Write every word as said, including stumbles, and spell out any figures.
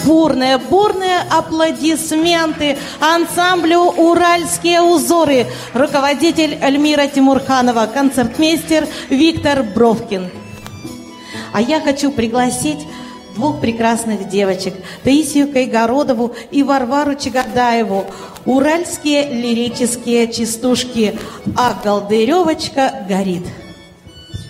бурные, бурные аплодисменты ансамблю «Уральские узоры». Руководитель Эльмира Тимурханова, концертмейстер Виктор Бровкин. А я хочу пригласить двух прекрасных девочек, Таисию Кайгородову и Варвару Чагадаеву. Уральские лирические частушки «А голдыревочка горит».